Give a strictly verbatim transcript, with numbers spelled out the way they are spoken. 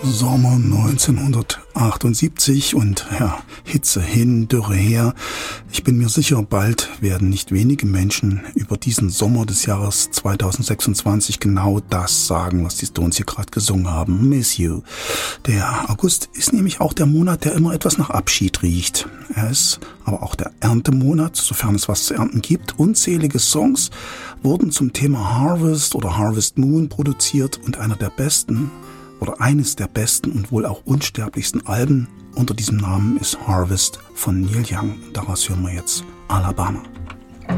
Sommer neunzehnhundertachtundsiebzig und ja, Hitze hin, Dürre her. Ich bin mir sicher, bald werden nicht wenige Menschen über diesen Sommer des Jahres zweitausendsechsundzwanzig genau das sagen, was die Stones hier gerade gesungen haben. Miss You. Der August ist nämlich auch der Monat, der immer etwas nach Abschied riecht. Er ist aber auch der Erntemonat, sofern es was zu ernten gibt. Unzählige Songs wurden zum Thema Harvest oder Harvest Moon produziert und einer der besten oder eines der besten und wohl auch unsterblichsten Alben unter diesem Namen ist Harvest von Neil Young. Daraus hören wir jetzt Alabama.